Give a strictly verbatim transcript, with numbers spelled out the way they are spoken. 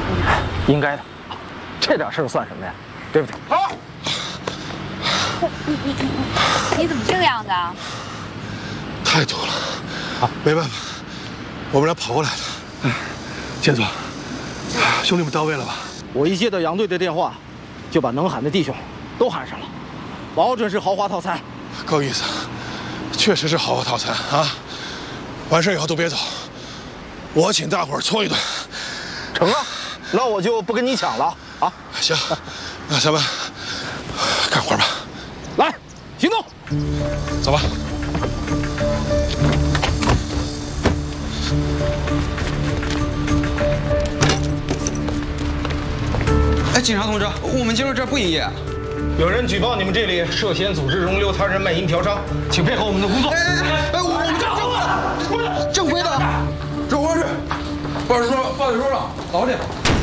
应该的，这点事儿算什么呀？对不对？好。 你你你你怎么这个样子啊？ 太多了，啊，没办法，我们俩跑过来的。嗯，建总，兄弟们到位了吧？ 我一接到杨队的电话，就把能喊的弟兄都喊上了，保准是豪华套餐。 够意思，确实是豪华套餐啊！完事以后都别走，我请大伙儿搓一顿。 成啊，那我就不跟你抢了啊！ 行，那咱们干活吧。 来，行动， 走吧。 哎，警察同志，我们今儿这儿不营业。 有人举报你们这里涉嫌组织容留他人卖淫嫖娼，请配合我们的工作。 哎哎哎，哎，我们正规的，正规的， 这活是，办事说放在桌上，好点。